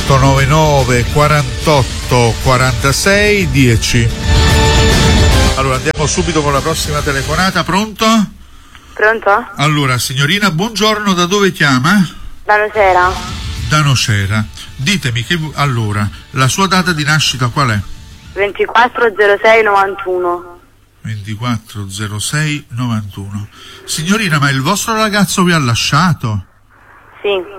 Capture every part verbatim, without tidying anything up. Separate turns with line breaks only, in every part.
otto nove nove quarantotto quarantasei dieci. Allora andiamo subito con la prossima telefonata. Pronto?
Pronto?
Allora signorina, buongiorno, da dove chiama?
Da Nocera.
Da Nocera. Ditemi che allora la sua data di nascita qual è?
ventiquattro zero sei novantuno.
ventiquattro zero sei novantuno. Signorina, ma il vostro ragazzo vi ha lasciato?
Sì.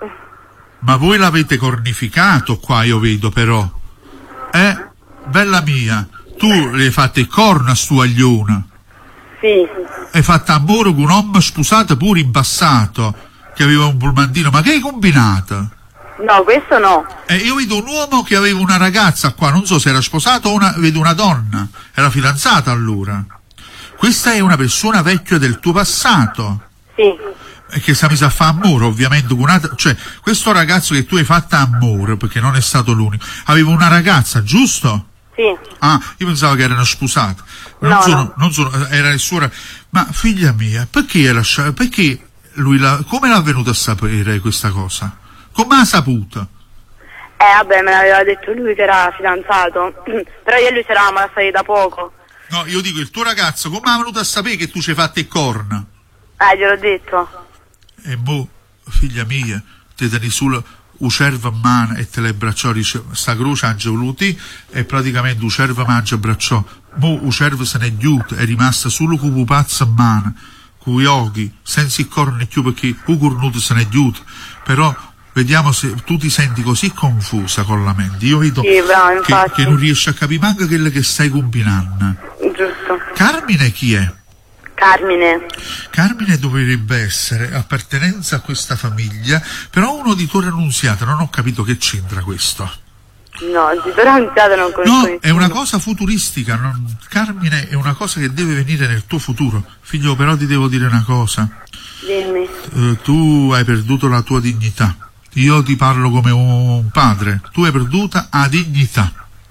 Ma voi l'avete cornificato qua, io vedo però. Eh? Bella mia, tu le hai fatte il corno a sto aglione.
Sì.
Hai fatto amore con un uomo sposato pure in passato, che aveva un pulmantino, ma che hai combinato?
No, questo no.
Eh, io vedo un uomo che aveva una ragazza qua, non so se era sposato o una, vedo una donna, era fidanzata allora. Questa è una persona vecchia del tuo passato.
Sì.
E che si è messa a fare amore, ovviamente, con una, cioè, questo ragazzo che tu hai fatto amore, perché non è stato l'unico, aveva una ragazza, giusto?
Sì.
Ah, io pensavo che erano sposati. Non
no,
sono,
no.
non sono, era il suo. Ma figlia mia, perché era, perché lui la, come l'ha venuto a sapere questa cosa? Come ha saputo?
Eh vabbè, me l'aveva detto lui che era fidanzato, però io e lui ci eravamo lasciati da poco.
No, io dico, il tuo ragazzo come ha venuto a sapere che tu ci hai fatte il corna?
Eh, gliel'ho detto.
E mo, figlia mia, ti tieni solo un cervo in mano e te le bracciò, dice, sta croce ha voluti e praticamente un cervo mangia bracciò. Mo un cervo se n'è giuto, è rimasto solo con un pazzo in mano, con gli occhi, senza il corno più perché un cornuto se n'è giuto. Però vediamo se tu ti senti così confusa con la mente. Io vedo
sì, bravo,
che, che non riesci a capire manco quello che stai combinando.
Giusto.
Carmine chi è?
Carmine.
Carmine dovrebbe essere appartenenza a questa famiglia, però uno di Torre Annunziata, non ho capito che c'entra questo.
No, di Torre Annunziata non conosco
No,
nessuno.
è una cosa futuristica, non, Carmine è una cosa che deve venire nel tuo futuro. Figlio, però ti devo dire una cosa.
Dimmi.
Eh, tu hai perduto la tua dignità. Io ti parlo come un padre. Tu hai perduta la dignità.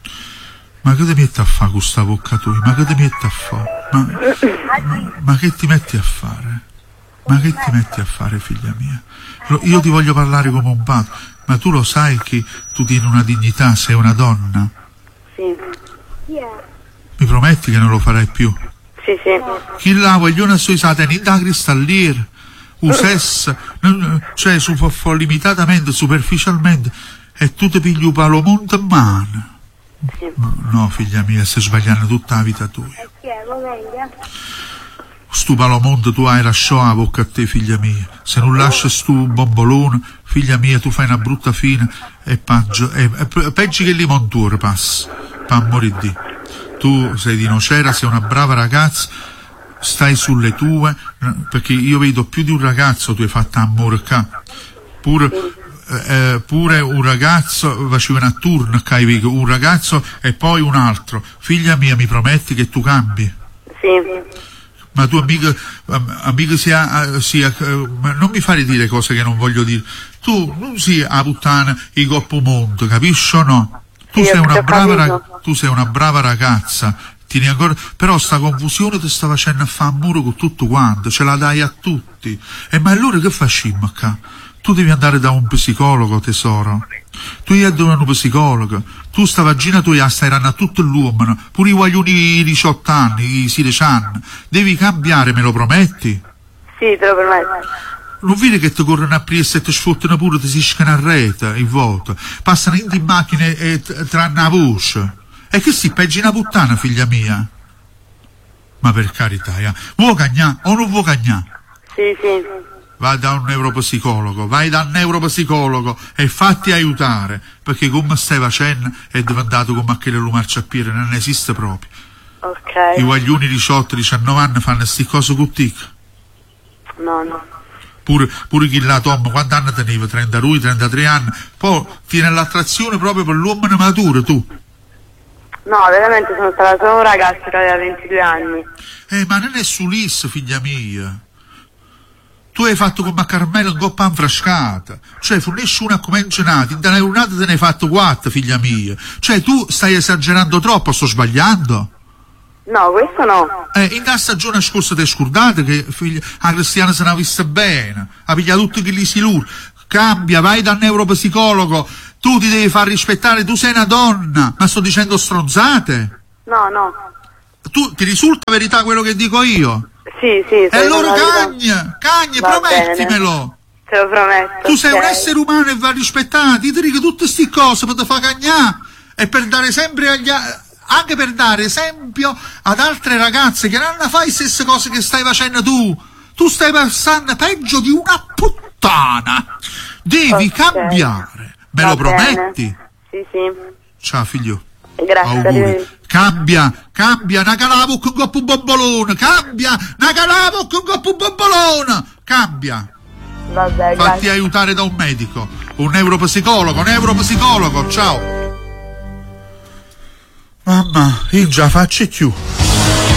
Ma che ti metti a fare con sta bocca tua? Ma che ti metti a fare? Ma, ma, ma che ti metti a fare? Ma che ti metti a fare, figlia mia? Io ti voglio parlare come un padre, ma tu lo sai che tu tieni una dignità, sei una donna?
Sì.
Mi prometti che non lo farai più?
Sì, sì.
Chi la vogliono sui satani da cristalliere, usesse, cioè su, limitatamente, superficialmente, e tu ti pigli un palomonte in mano.
Sì.
No, figlia mia, stai sbagliando tutta la vita tua. Stu palomonte tu hai lasciato la bocca a te, figlia mia. Se non lasci stu bombolone, figlia mia, tu fai una brutta fine e peggio, e, e, peggio che li monture passa, per amore di Dio. Tu sei di Nocera, sei una brava ragazza, stai sulle tue, perché io vedo più di un ragazzo tu hai fatto amore qua. Pure, eh, pure un ragazzo faceva a turno, un ragazzo e poi un altro. Figlia mia, mi prometti che tu cambi?
Sì.
Ma tu amica, amica sia, sia, non mi fare dire cose che non voglio dire. Tu non sia a puttana i coppo mondo, capisci o no? Tu
sì,
sei una brava rag- tu sei una brava ragazza, tieni ancora, però sta confusione ti sta facendo a fare un muro con tutto quanto, ce la dai a tutti. E ma allora che facciamo qua? Tu devi andare da un psicologo, tesoro. Tu hai da un psicologo. Tu sta vagina tua stai a tutto l'uomo, pure i guaglioni di diciotto anni, i sedici anni. Devi cambiare, me lo prometti?
Sì, te lo prometto.
Non vedi che ti corrono a presa e ti sfottano pure, ti si scana a rete, in vuoto. Passano in di macchine e tranne la voce. E che si, peggio una puttana, figlia mia? Ma per carità, eh. Vuoi cagnà o non vuoi cagnà?
Sì, sì.
Vai da un neuropsicologo, vai da un neuropsicologo e fatti aiutare, perché come stai facendo è diventato come aquelle lu marciapiede, non esiste proprio.
Ok.
I guaglioni diciotto diciannove anni fanno sti cose con tic.
No, no.
Pure, pure chi la Tom, quanti anni teneva? trentadue, trentatré anni. Poi tiene l'attrazione proprio per l'uomo maturo, tu.
No, veramente sono stata solo un ragazzo che aveva ventidue anni.
Eh, ma non è sulis, figlia mia. Tu hai fatto come a Carmelo un coppa infrascata, cioè fu nessuno a come ingenati, da una te ne hai fatto quattro, figlia mia. Cioè tu stai esagerando troppo, sto sbagliando?
No, questo no.
Eh, in la stagione scorsa ti scordate che figlia, la Cristiana se ne ha vista bene, ha pigliato tutti che li si lur. Cambia, vai dal neuropsicologo, Tu ti devi far rispettare, tu sei una donna, ma sto dicendo stronzate?
No, no.
Tu, ti risulta verità quello che dico io?
Sì, sì.
E allora cagna, cagna,
Va
promettimelo.
bene. Te lo prometto.
Tu sei
okay.
un essere umano e va rispettato, ti dico tutte queste cose per te far cagnare e per dare sempre agli altri, anche per dare esempio ad altre ragazze che non fai le stesse cose che stai facendo tu. Tu stai passando peggio di una puttana. Devi okay. cambiare. Me Va lo prometti?
Bene. Sì, sì.
Ciao figlio.
Grazie.
Auguri. Cambia, cambia, una calavo con coppo bombolone, cambia, una calavo con coppo bombolone, cambia.
Vabbè,
Fatti
grazie.
aiutare da un medico, un neuropsicologo, un neuropsicologo, ciao. Mamma, io già faccio più.